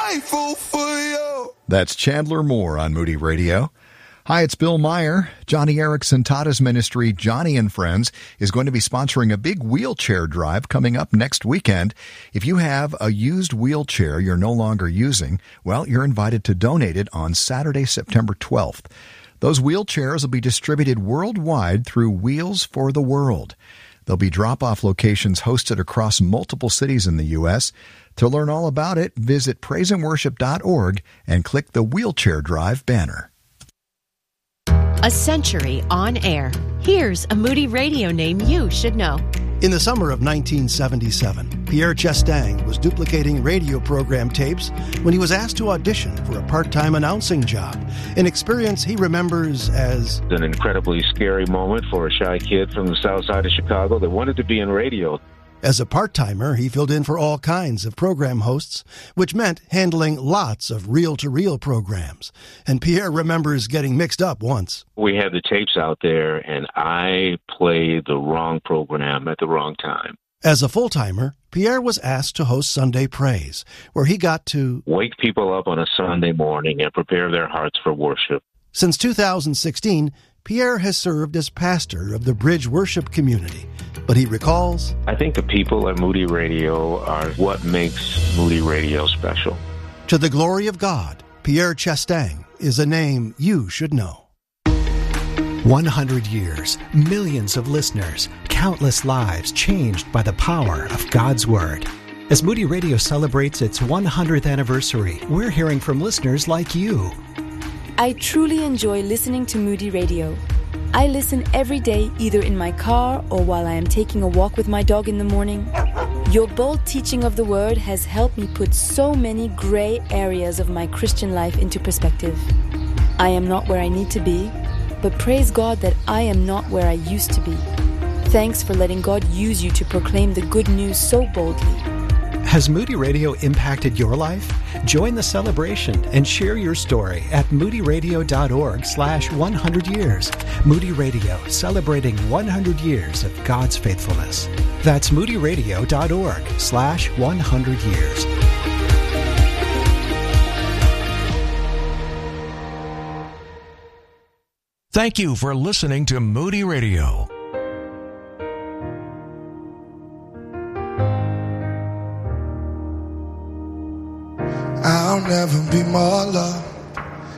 grateful for you. That's Chandler Moore on Moody Radio. Hi, it's Bill Meyer. Johnny Erickson Tata's ministry, Johnny and Friends, is going to be sponsoring a big wheelchair drive coming up next weekend. If you have a used wheelchair you're no longer using, well, you're invited to donate it on Saturday, September 12th. Those wheelchairs will be distributed worldwide through Wheels for the World. There'll be drop-off locations hosted across multiple cities in the U.S. To learn all about it, visit praiseandworship.org and click the Wheelchair Drive banner. A century on air. Here's a Moody Radio name you should know. In the summer of 1977, Pierre Chestang was duplicating radio program tapes when he was asked to audition for a part-time announcing job, an experience he remembers as an incredibly scary moment for a shy kid from the south side of Chicago that wanted to be in radio. As a part-timer, he filled in for all kinds of program hosts, which meant handling lots of reel-to-reel programs. And Pierre remembers getting mixed up once. We had the tapes out there, and I played the wrong program at the wrong time. As a full-timer, Pierre was asked to host Sunday Praise, where he got to wake people up on a Sunday morning and prepare their hearts for worship. Since 2016, Pierre has served as pastor of the Bridge Worship Community, but he recalls, I think the people at Moody Radio are what makes Moody Radio special. To the glory of God, Pierre Chestang is a name you should know. 100 years, millions of listeners, countless lives changed by the power of God's Word. As Moody Radio celebrates its 100th anniversary, we're hearing from listeners like you. I truly enjoy listening to Moody Radio. I listen every day, either in my car or while I am taking a walk with my dog in the morning. Your bold teaching of the Word has helped me put so many gray areas of my Christian life into perspective. I am not where I need to be, but praise God that I am not where I used to be. Thanks for letting God use you to proclaim the good news so boldly. Has Moody Radio impacted your life? Join the celebration and share your story at moodyradio.org/100 years. Moody Radio, celebrating 100 years of God's faithfulness. That's moodyradio.org/100 years. Thank you for listening to Moody Radio. I'll never be more loved